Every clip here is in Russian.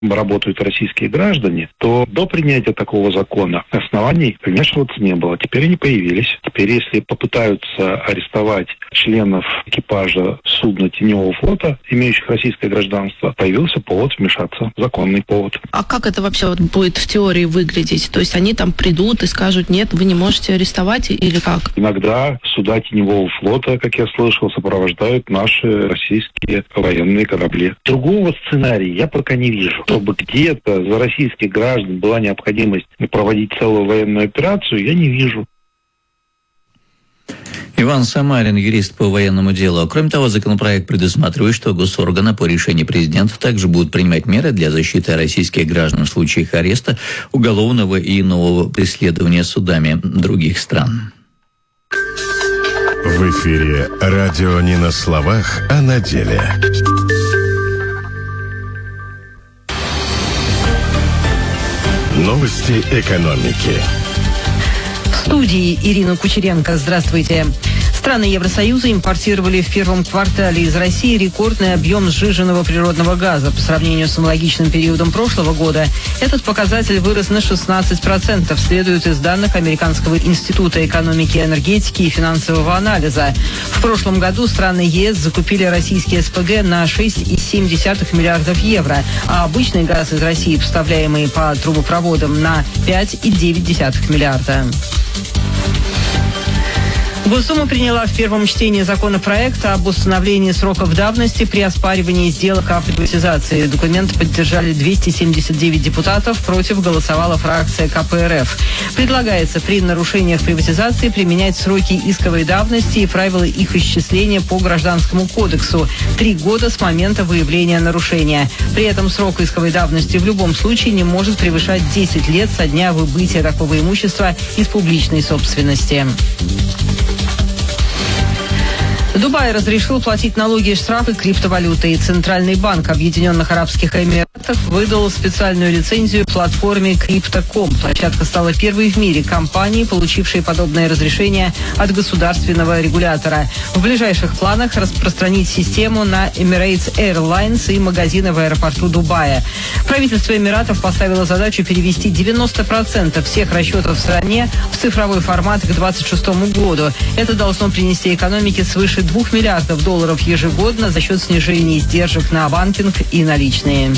работают российские граждане, то до принятия такого закона оснований вмешиваться не было. Теперь они появились. Теперь, если попытаются арестовать членов экипажа судна теневого флота, имеющих российское гражданство, появился повод вмешаться. Законный повод. А как это вообще будет в теории выглядеть? То есть они там придут и скажут: нет, вы не можете арестовать, или как? Иногда суда теневого флота, как я слышал, сопровождают наши российские военные корабли. Другого сценария я пока не вижу. Чтобы где-то за российских граждан была необходимость проводить целую военную операцию, я не вижу. Иван Самарин, юрист по военному делу. Кроме того, законопроект предусматривает, что госорганы по решению президента также будут принимать меры для защиты российских граждан в случае их ареста, уголовного и иного преследования судами других стран. В эфире радио не на словах, а на деле. Новости экономики. В студии Ирина Кучеренко. Здравствуйте. Страны Евросоюза импортировали в первом квартале из России рекордный объем сжиженного природного газа. По сравнению с аналогичным периодом прошлого года, этот показатель вырос на 16%, следует из данных Американского института экономики, энергетики и финансового анализа. В прошлом году страны ЕС закупили российские СПГ на 6,7 миллиардов евро, а обычный газ из России, поставляемый по трубопроводам, на 5,9 миллиарда. Госдума приняла в первом чтении законопроект об установлении сроков давности при оспаривании сделок о приватизации. Документ поддержали 279 депутатов, против голосовала фракция КПРФ. Предлагается при нарушениях приватизации применять сроки исковой давности и правила их исчисления по Гражданскому кодексу. 3 года с момента выявления нарушения. При этом срок исковой давности в любом случае не может превышать 10 лет со дня выбытия такого имущества из публичной собственности. Дубай разрешил платить налоги и штрафы криптовалютой. Центральный банк Объединенных Арабских Эмиратов выдал специальную лицензию платформе Crypto.com. Площадка стала первой в мире компанией, получившей подобное разрешение от государственного регулятора. В ближайших планах распространить систему на Emirates Airlines и магазины в аэропорту Дубая. Правительство Эмиратов поставило задачу перевести 90% всех расчетов в стране в цифровой формат к 2026 году. Это должно принести экономике свыше $2 миллиардов ежегодно за счет снижения издержек на банкинг и наличные.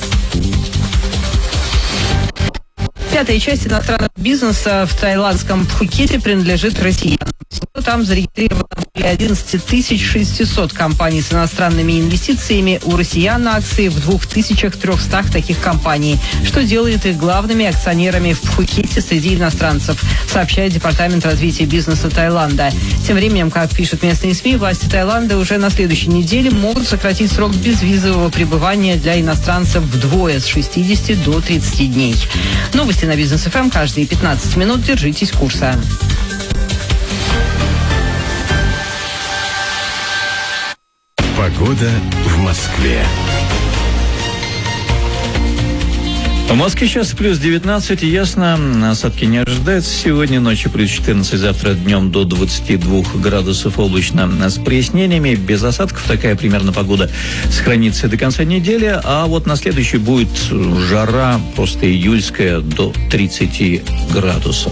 Пятая часть иностранного бизнеса в таиландском Пхукете принадлежит россиянам. Всего там зарегистрировано более 11 600 компаний с иностранными инвестициями. У россиян акции в 2300 таких компаний, что делает их главными акционерами в Пхукете среди иностранцев, сообщает Департамент развития бизнеса Таиланда. Тем временем, как пишут местные СМИ, власти Таиланда уже на следующей неделе могут сократить срок безвизового пребывания для иностранцев вдвое, с 60 до 30 дней. Новости на Бизнес ФМ каждые 15 минут. Держитесь курса. Погода в Москве. В Москве сейчас плюс 19, ясно, осадки не ожидаются. Сегодня ночью плюс 14, завтра днем до 22 градусов, облачно с прояснениями. Без осадков такая примерно погода сохранится до конца недели. А вот на следующий будет жара, просто июльская, до 30 градусов.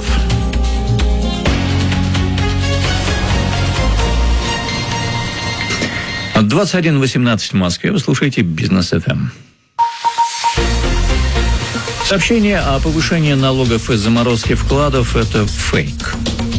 От 21:18 в Москве. Вы слушаете Бизнес ФМ. Сообщение о повышении налогов и заморозке вкладов – это фейк.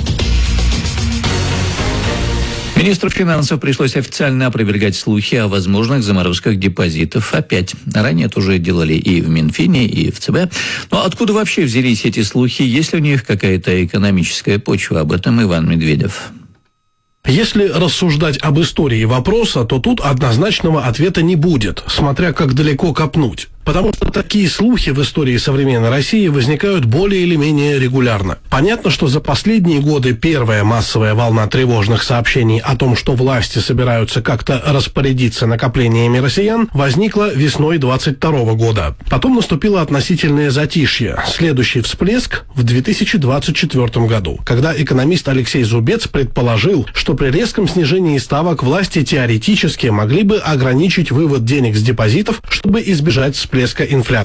Министру финансов пришлось официально опровергать слухи о возможных заморозках депозитов. Опять. Ранее это уже делали и в Минфине, и в ЦБ. Но откуда вообще взялись эти слухи? Есть ли у них какая-то экономическая почва? Об этом Иван Медведев. Если рассуждать об истории вопроса, то тут однозначного ответа не будет, смотря как далеко копнуть. Потому что такие слухи в истории современной России возникают более или менее регулярно. Понятно, что за последние годы первая массовая волна тревожных сообщений о том, что власти собираются как-то распорядиться накоплениями россиян, возникла весной 22 года. Потом наступило относительное затишье. Следующий всплеск в 2024 году, когда экономист Алексей Зубец предположил, что при резком снижении ставок власти теоретически могли бы ограничить вывод денег с депозитов, чтобы избежать всплеска всплеска инфляции.